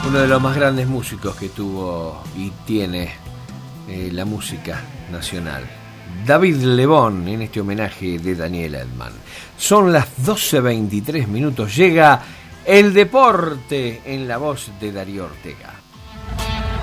Uno de los más grandes músicos que tuvo y tiene la música nacional. David Lebón, en este homenaje de Daniel Elfman. Son las 12:23 minutos. Llega el deporte en la voz de Darío Ortega.